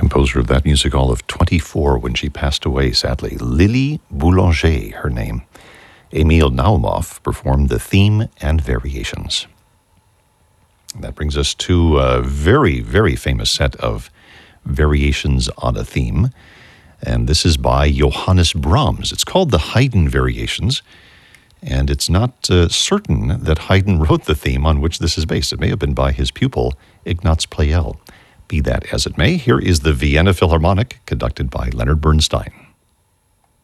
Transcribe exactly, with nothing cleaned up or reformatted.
composer of that music all of twenty-four when she passed away, sadly. Lily Boulanger, her name. Emil Naumov performed the theme and variations. That brings us to a very, very famous set of variations on a theme. And this is by Johannes Brahms. It's called the Haydn Variations. And it's not uh, certain that Haydn wrote the theme on which this is based. It may have been by his pupil, Ignaz Pleyel. Be that as it may, here is the Vienna Philharmonic, conducted by Leonard Bernstein.